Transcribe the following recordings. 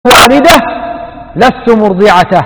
والده لست مرضعته،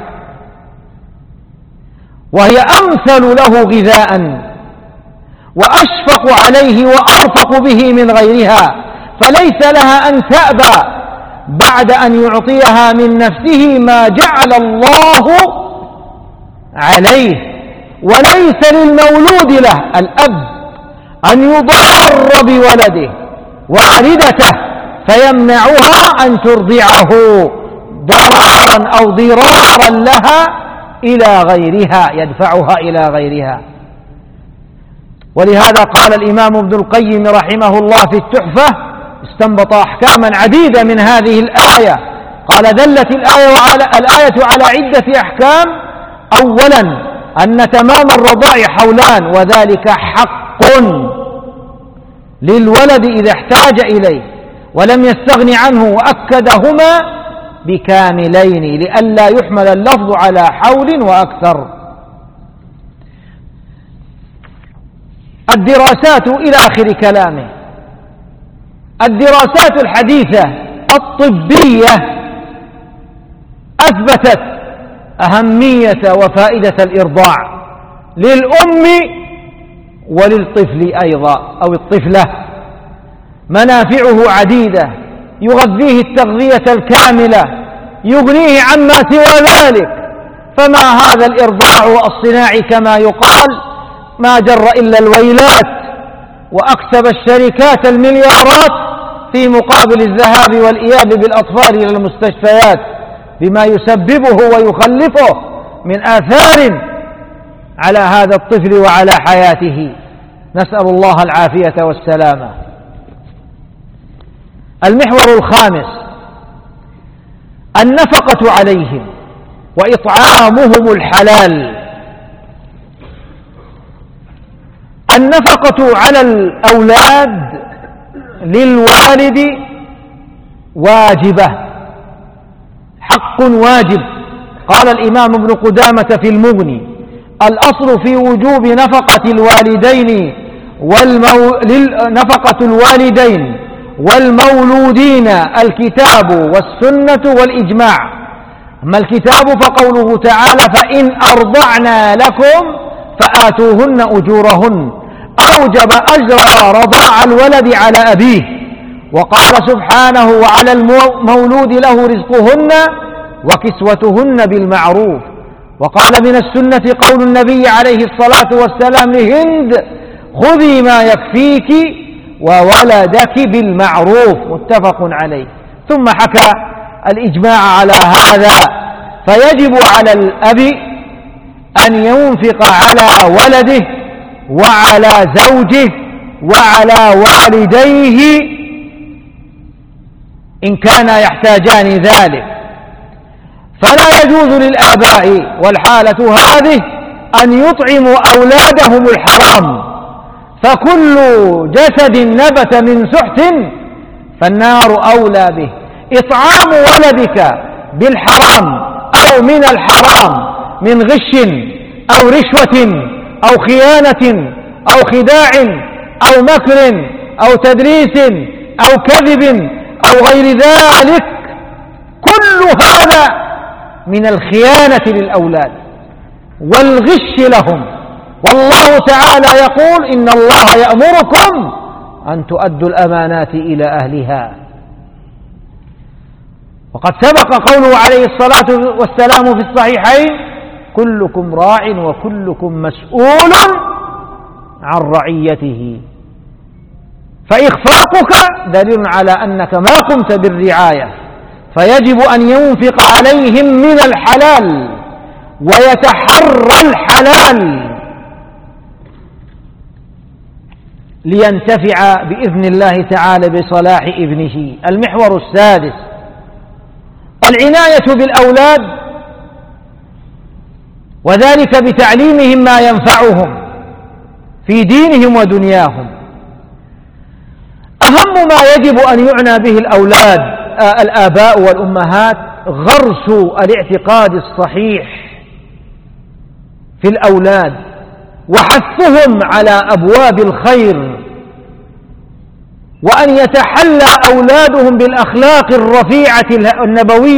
وهي أمثل له غذاء وأشفق عليه وأرفق به من غيرها، فليس لها أن تأبى بعد أن يعطيها من نفسه ما جعل الله عليه. وليس للمولود له الأب أن يضار بولده ووالدته فيمنعها أن ترضعه ضررا أو ضرارا لها إلى غيرها، يدفعها إلى غيرها. ولهذا قال الإمام ابن القيم رحمه الله في التحفة، استنبط أحكاما عديدة من هذه الآية. قال دلت الآية على عدة أحكام. أولا أن تمام الرضاع حولان، وذلك حق للولد إذا احتاج إليه ولم يستغن عنه، وأكدهما بكاملين لئلا يحمل اللفظ على حول وأكثر. الدراسات إلى آخر كلامه. الدراسات الحديثة الطبية أثبتت أهمية وفائدة الإرضاع للأم وللطفل أيضا أو الطفلة. منافعه عديدة، يغذيه التغذية الكاملة، يغنيه عما سوى ذلك. فما هذا الإرضاع الصناعي كما يقال ما جر إلا الويلات، وأكسب الشركات المليارات في مقابل الذهاب والإياب بالأطفال إلى المستشفيات بما يسببه ويخلفه من آثار على هذا الطفل وعلى حياته. نسأل الله العافية والسلامة. المحور الخامس النفقة عليهم وإطعامهم الحلال. النفقة على الأولاد للوالد واجبة، حق واجب. قال الإمام ابن قدامة في المغني: الأصل في وجوب نفقة الوالدين والمولودين الكتاب والسنة والإجماع. أما الكتاب فقوله تعالى: فإن أرضعنا لكم فآتوهن أجورهن، أوجب أجر رضاع الولد على أبيه. وقال سبحانه: وعلى المولود له رزقهن وكسوتهن بالمعروف. وقال من السنة قول النبي عليه الصلاة والسلام لهند: خذي ما يكفيك وولدك بالمعروف، متفق عليه. ثم حكى الإجماع على هذا، فيجب على الأب أن ينفق على ولده وعلى زوجه وعلى والديه إن كانا يحتاجان ذلك. فلا يجوز للآباء والحالة هذه أن يطعموا أولادهم الحرام، فكل جسد نبت من سحت فالنار أولى به. إطعام ولدك بالحرام أو من الحرام من غش أو رشوة أو خيانة أو خداع أو مكر أو تدريس أو كذب أو غير ذلك، كل هذا من الخيانة للأولاد والغش لهم. والله تعالى يقول: إن الله يأمركم أن تؤدوا الأمانات إلى أهلها. وقد سبق قوله عليه الصلاة والسلام في الصحيحين: كلكم راع وكلكم مسؤول عن رعيته. فإخفاقك دليل على أنك ما قمت بالرعاية، فيجب أن ينفق عليهم من الحلال ويتحرى الحلال لينتفع بإذن الله تعالى بصلاح ابنه. المحور السادس العناية بالأولاد، وذلك بتعليمهم ما ينفعهم في دينهم ودنياهم. أهم ما يجب أن يعنى به الآباء والأمهات غرس الاعتقاد الصحيح في الأولاد وحثهم على أبواب الخير، وأن يتحلى أولادهم بالأخلاق الرفيعة النبوية